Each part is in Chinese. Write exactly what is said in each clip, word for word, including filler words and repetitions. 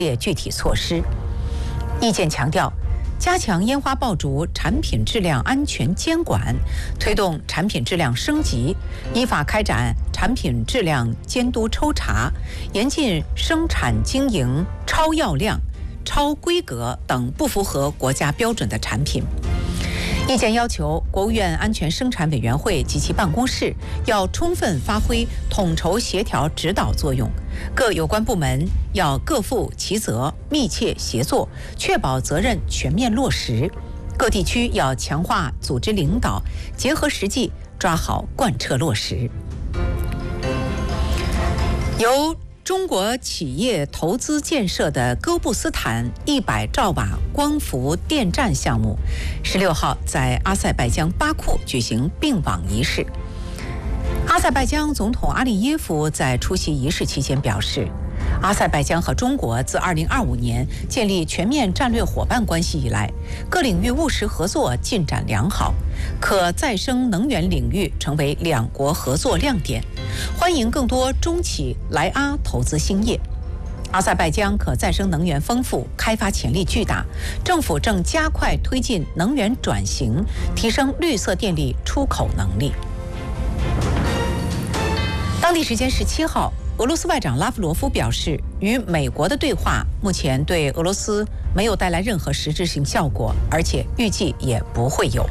列具体措施。意见强调，加强烟花爆竹产品质量安全监管，推动产品质量升级，依法开展产品质量监督抽查，严禁生产经营超药量、超规格等不符合国家标准的产品。意见要求，国务院安全生产委员会及其办公室要充分发挥统筹协调指导作用，各有关部门要各负其责，密切协作，确保责任全面落实。各地区要强化组织领导，结合实际抓好贯彻落实。由中国企业投资建设的哥布斯坦一百兆瓦光伏电站项目，十六号在阿塞拜疆巴库举行并网仪式。阿塞拜疆总统阿利耶夫在出席仪式期间表示，阿塞拜疆和中国自二零二五年建立全面战略伙伴关系以来，各领域务实合作进展良好，可再生能源领域成为两国合作亮点，欢迎更多中企来阿投资兴业。阿塞拜疆可再生能源丰富，开发潜力巨大，政府正加快推进能源转型，提升绿色电力出口能力。当地时间十七号，俄罗斯外长拉夫罗夫表示，与美国的对话目前对俄罗斯没有带来任何实质性效果，而且预计也不会有。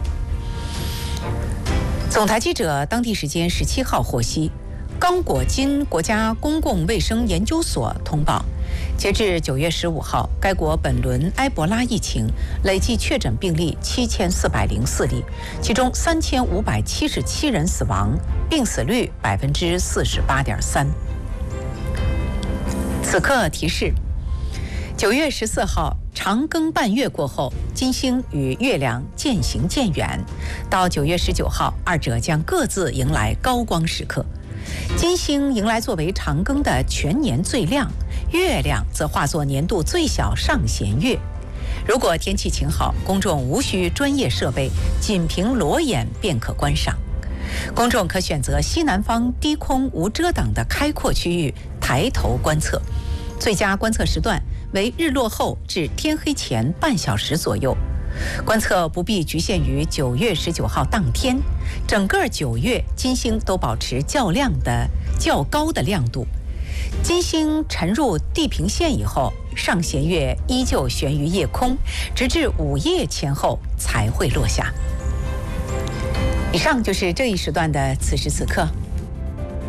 总台记者当地时间十七号获悉，刚果金国家公共卫生研究所通报，截至九月十五号，该国本轮埃博拉疫情累计确诊病例七千四百零四例，其中三千五百七十七人死亡，病死率百分之四十八点三。此刻提示：九月十四号长庚半月过后，金星与月亮渐行渐远，到九月十九号，二者将各自迎来高光时刻。金星迎来作为长庚的全年最亮，月亮则化作年度最小上弦月。如果天气晴好，公众无需专业设备，仅凭裸眼便可观赏。公众可选择西南方低空无遮挡的开阔区域抬头观测，最佳观测时段为日落后至天黑前半小时左右。观测不必局限于九月十九号当天，整个九月金星都保持较亮的较高的亮度。金星沉入地平线以后，上弦月依旧悬于夜空，直至午夜前后才会落下。以上就是这一时段的此时此刻。